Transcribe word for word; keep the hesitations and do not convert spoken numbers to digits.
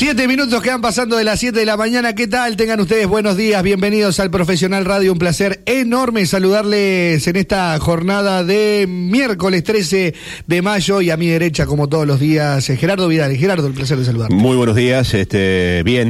Siete minutos quedan pasando de las siete de la mañana. ¿Qué tal? Tengan ustedes buenos días. Bienvenidos al Profesional Radio. Un placer enorme saludarles en esta jornada de miércoles trece de mayo. Y a mi derecha, como todos los días, Gerardo Vidal. Gerardo, el placer de saludarte. Muy buenos días. Este, bien.